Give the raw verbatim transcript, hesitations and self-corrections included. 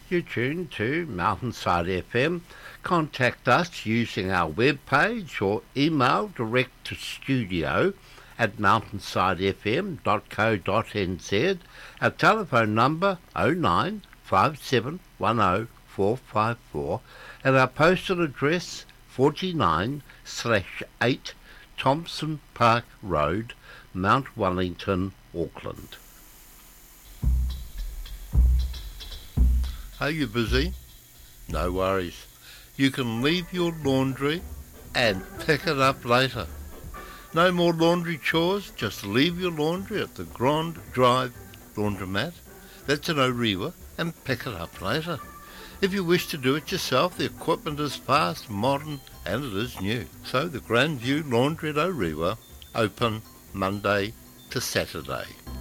You're tuned to Mountainside F M. Contact us using our webpage or email direct to studio at mountainside f m dot co dot n z. Our telephone number oh nine five seven one oh four five four and our postal address forty-nine slash eight Thompson Park Road, Mount Wellington, Auckland. Are you busy? No worries. You can leave your laundry and pick it up later. No more laundry chores, just leave your laundry at the Grand Drive Laundromat. That's in Orewa, and pick it up later. If you wish to do it yourself, the equipment is fast, modern, and it is new. So the Grandview Laundry at Orewa, open Monday to Saturday.